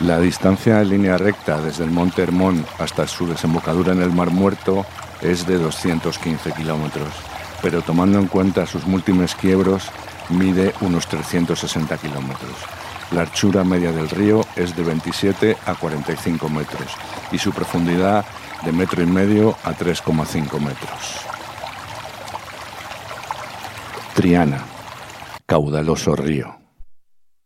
La distancia en línea recta desde el Monte Hermón hasta su desembocadura en el Mar Muerto es de 215 kilómetros, pero tomando en cuenta sus múltiples quiebros, mide unos 360 kilómetros. La anchura media del río es de 27 a 45 metros y su profundidad de 1,5 metros a 3,5 metros. Triana, caudaloso río.